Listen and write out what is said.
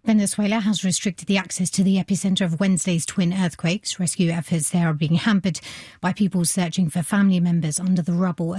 Venezuela has restricted the access to the epicenter of Wednesday's twin earthquakes. Rescue efforts there are being hampered by people searching for family members under the rubble